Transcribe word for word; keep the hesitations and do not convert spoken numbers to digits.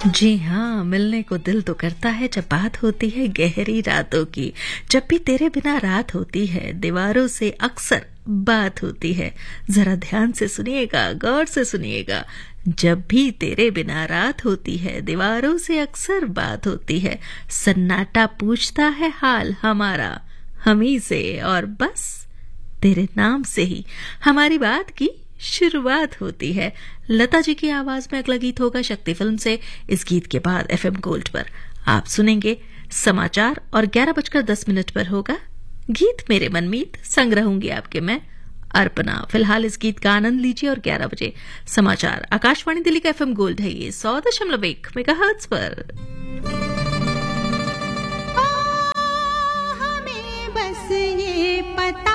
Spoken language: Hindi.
जी हाँ, मिलने को दिल तो करता है जब बात होती है गहरी रातों की। जब भी तेरे बिना रात होती है, दीवारों से अक्सर बात होती है। जरा ध्यान से सुनिएगा, गौर से सुनिएगा। जब भी तेरे बिना रात होती है, दीवारों से अक्सर बात होती है। सन्नाटा पूछता है हाल हमारा हम ही से, और बस तेरे नाम से ही हमारी बात की शुरुआत होती है। लता जी की आवाज में अगला गीत होगा शक्ति फिल्म से। इस गीत के बाद एफएम गोल्ड पर आप सुनेंगे समाचार और ग्यारह बजकर दस मिनट पर होगा गीत मेरे मनमीत। संग रहूंगी आपके मैं अर्पणा। फिलहाल इस गीत का आनंद लीजिए और ग्यारह बजे समाचार। आकाशवाणी दिल्ली का एफएम गोल्ड है ये सौ दशमलव एक मेगाहर्ट्ज पर। हमें बस ये पता